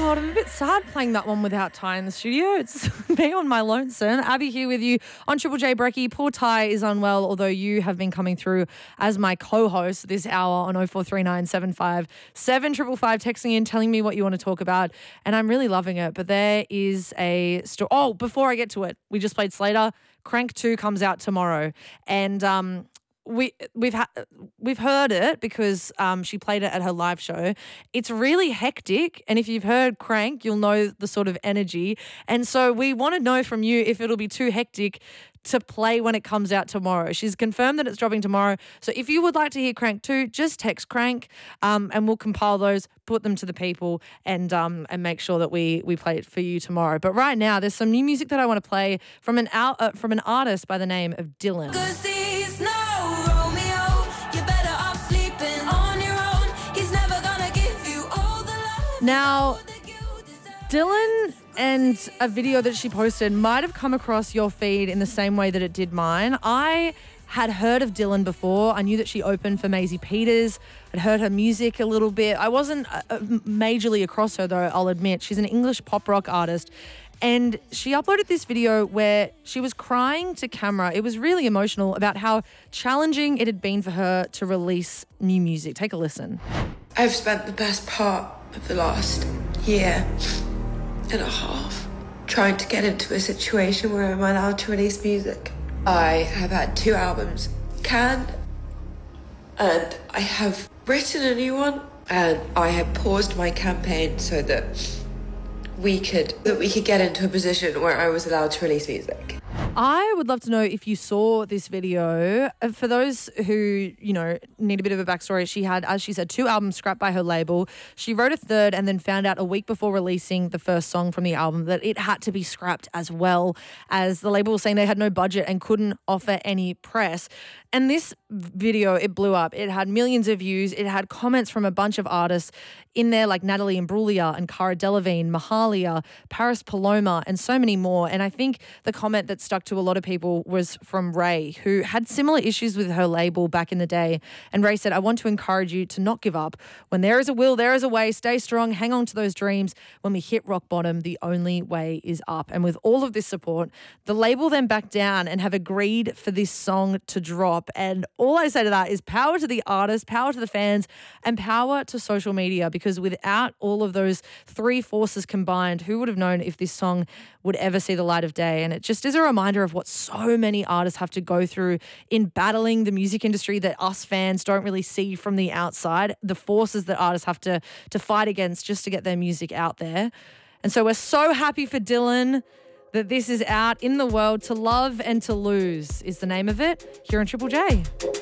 God, I'm a bit sad playing that one without Ty in the studio. It's me on my lonesome. Abby here with you on Triple J Brekkie. Poor Ty is unwell, although you have been coming through as my co-host this hour on 0439 75 7555, texting in, telling me what you want to talk about, and I'm really loving it. But there is a story. Oh, before I get to it, we just played Slater. Crank 2 comes out tomorrow, and we've heard it because she played it at her live show. It's really hectic, and if you've heard Crank, you'll know the sort of energy. And so we want to know from you if it'll be too hectic to play when it comes out tomorrow. She's confirmed that it's dropping tomorrow. So if you would like to hear Crank 2, just text Crank, and we'll compile those, put them to the people, and make sure that we play it for you tomorrow. But right now, there's some new music that I want to play from an artist by the name of Dylan. Now, Dylan and a video that she posted might have come across your feed in the same way that it did mine. I had heard of Dylan before. I knew that she opened for Maisie Peters. I'd heard her music a little bit. I wasn't majorly across her, though, I'll admit. She's an English pop rock artist. And she uploaded this video where she was crying to camera. It was really emotional about how challenging it had been for her to release new music. Take a listen. I've spent the best part of the last year and a half trying to get into a situation where I'm allowed to release music. I have had 2 albums canned, and I have written a new one, and I have paused my campaign so that we could get into a position where I was allowed to release music. I would love to know if you saw this video. For those who, need a bit of a backstory, she had, as she said, 2 albums scrapped by her label. She wrote a third and then found out a week before releasing the first song from the album that it had to be scrapped as well, as the label was saying they had no budget and couldn't offer any press. And this video, it blew up. It had millions of views. It had comments from a bunch of artists in there like Natalie Imbruglia and Cara Delevingne, Mahalia, Paris Paloma, and so many more. And I think the comment that stuck to a lot of people was from Ray, who had similar issues with her label back in the day. And Ray said, "I want to encourage you to not give up. When there is a will, there is a way. Stay strong. Hang on to those dreams. When we hit rock bottom, the only way is up." And with all of this support, the label then backed down and have agreed for this song to drop. And all I say to that is power to the artist, power to the fans, and power to social media, because without all of those 3 forces combined, who would have known if this song would ever see the light of day? And it just is a reminder of what so many artists have to go through in battling the music industry that us fans don't really see from the outside, the forces that artists have to fight against just to get their music out there. And so we're so happy for Dylan that this is out in the world. To Love and to Lose is the name of it, here on Triple J.